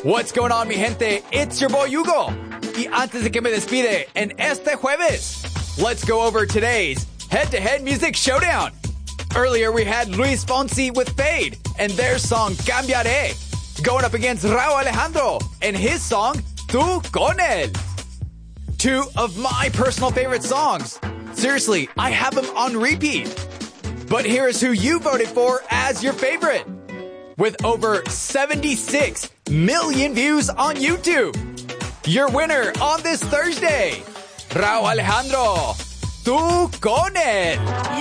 What's going on, mi gente? It's your boy Hugo. Y antes de que me despide en este jueves, let's go over today's head-to-head music showdown. Earlier, we had Luis Fonsi with Fade and their song Cambiaré, going up against Rauw Alejandro and his song Tú con él. Two of my personal favorite songs. Seriously, I have them on repeat. But here's who you voted for as your favorite. With over 76 million views on YouTube. Your winner on this Thursday, Rauw Alejandro, Tú con él.